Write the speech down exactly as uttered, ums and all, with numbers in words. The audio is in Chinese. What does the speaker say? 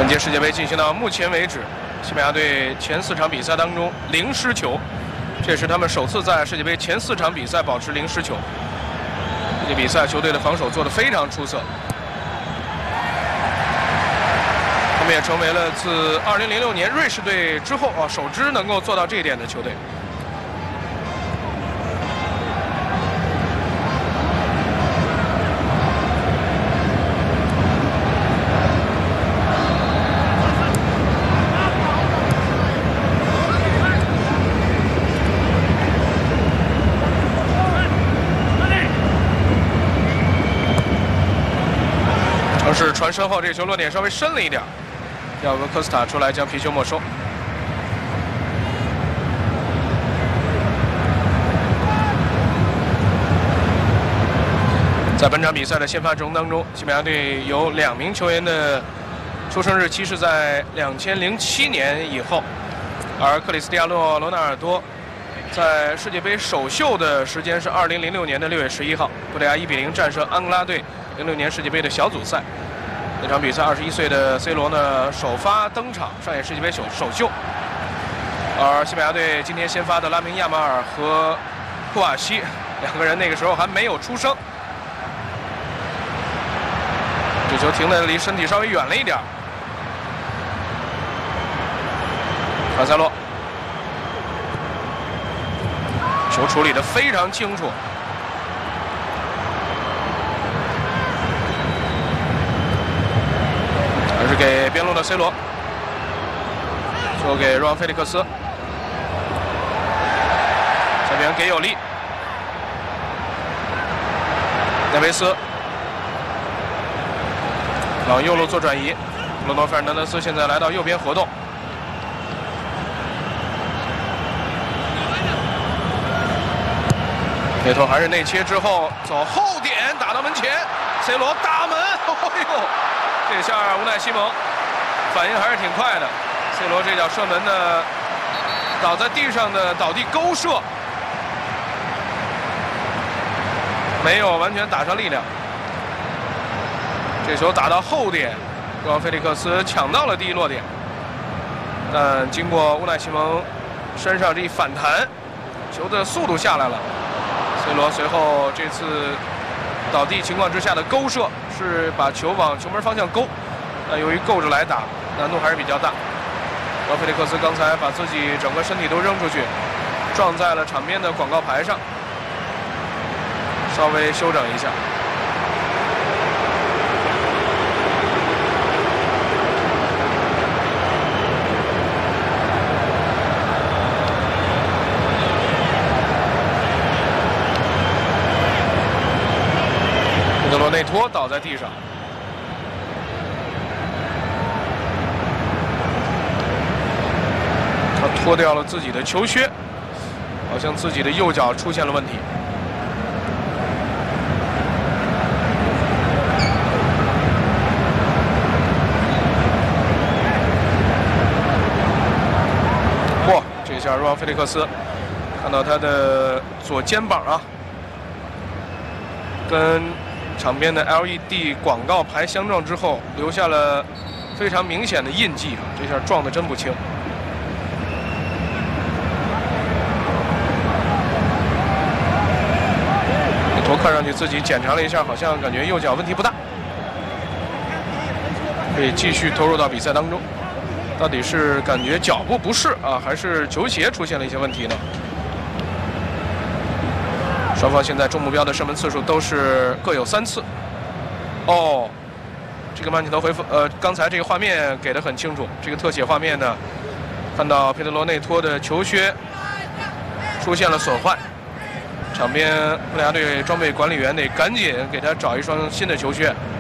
本届世界杯进行到目前为止，西班牙队前四场比赛当中零失球，这是他们首次在世界杯前四场比赛保持零失球。这届比赛球队的防守做得非常出色，他们也成为了自二零零六年瑞士队之后啊首支能够做到这一点的球队。 是传身后，这个球落点稍微深了一点，要个科斯塔出来将皮球没收。在本场比赛的先发阵容当中，西班牙队有两名球员的出生日期是在两千零七年以后，而克里斯蒂亚诺·罗纳尔多在世界杯首秀的时间是二零零六年的六月十一号，葡萄牙一比零战胜安哥拉队。 零六年世界杯的小组赛，那场比赛二十一岁的 C 罗呢首发登场，上演世界杯首首秀。而西班牙队今天先发的拉明亚马尔和库瓦西两个人那个时候还没有出生。这球停的离身体稍微远了一点。卡塞洛，球处理得非常清楚。 这是给边路的 C 罗，球给若昂·菲利克斯，这边给有利，内维斯往右路做转移，布鲁诺·费尔南德斯现在来到右边活动，这头还是内切之后走后点打到门前 ，C 罗打门，哎呦！ 这下乌奈西蒙反应还是挺快的 ，C 罗这脚射门呢，倒在地上的倒地勾射，没有完全打上力量。这球打到后点，让菲利克斯抢到了第一落点，但经过乌奈西蒙身上这一反弹，球的速度下来了。C 罗随后这次倒地情况之下的勾射。 是把球往球门方向勾，呃，由于够着来打，难度还是比较大。然后菲利克斯刚才把自己整个身体都扔出去，撞在了场边的广告牌上，稍微修整一下。德罗内托倒在地上，他脱掉了自己的球靴，好像自己的右脚出现了问题。嚯，这下若昂·菲利克斯看到他的左肩膀啊，跟 场边的 L E D 广告牌相撞之后，留下了非常明显的印记啊！这下撞得真不轻。这头看上去自己检查了一下，好像感觉右脚问题不大，可以继续投入到比赛当中。到底是感觉脚部不适啊，还是球鞋出现了一些问题呢？ 双方现在中目标的射门次数都是各有三次。哦，这个慢镜头回复，呃，刚才这个画面给的很清楚。这个特写画面呢，看到佩德罗内托的球靴出现了损坏，场边葡萄牙队装备管理员得赶紧给他找一双新的球靴。